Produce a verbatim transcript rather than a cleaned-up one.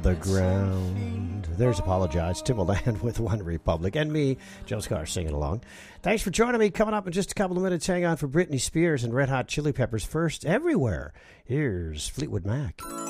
the ground. There's Apologize. Timbaland with One Republic. And me, Joe Scar, singing along. Thanks for joining me. Coming up in just a couple of minutes, hang on for Britney Spears and Red Hot Chili Peppers. First, everywhere. Here's Fleetwood Mac.